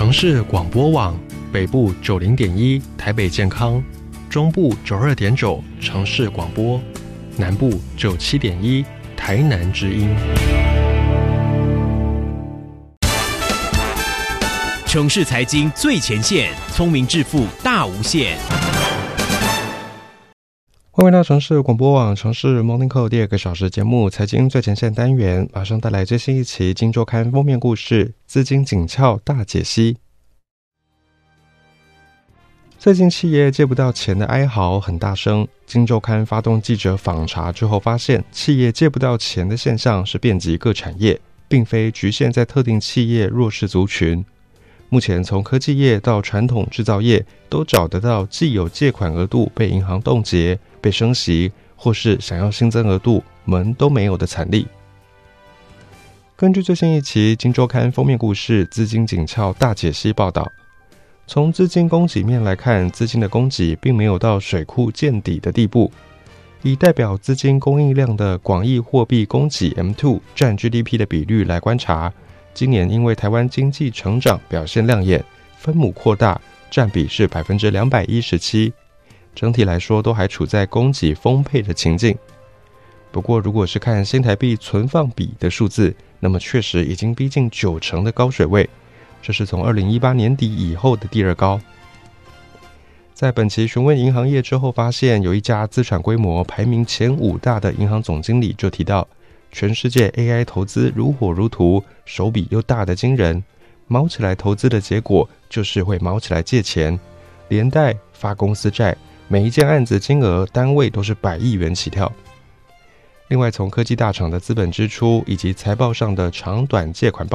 城市广播网北部90.1台北健康，中部92.9城市广播，南部97.1台南之音。 城市财经最前线，聪明致富大无限。 欢迎到城市广播网城市 Morning Call 第2个小时节目财经最前线单元，马上带来最新一期《今周刊》封面故事，资金紧俏大解析。最近企业借不到钱的哀嚎很大声，《今周刊》发动记者访查之后发现，企业借不到钱的现象是遍及各产业，并非局限在特定企业弱势族群。目前从科技业到传统制造业都找得到既有借款额度被银行冻结、被升息，或是想要新增额度门都没有的惨例。根据最新一期《今周刊》封面故事资金紧俏大解析报道，从资金供给面来看，资金的供给并没有到水库见底的地步。以代表资金供应量的广义货币供给 M2 占 GDP 的比率来观察，今年因为台湾经济成长表现亮眼，分母扩大，占比是 217%， 整体来说都还处在供给丰沛的情境。不过如果是看新台币存放比的数字，那么确实已经逼近90%的高水位，这是从2018年底以后的第2高。在本期询问银行业之后，发现有一家资产规模排名前5大的银行总经理就提到，全世界 AI 投资如火如荼，手笔又大得惊人，毛起来投资的结果就是会毛起来借钱，连带发公司债，每一件案子金额单位都是100亿元起跳。另外从科技大厂的资本支出以及财报上的长短借款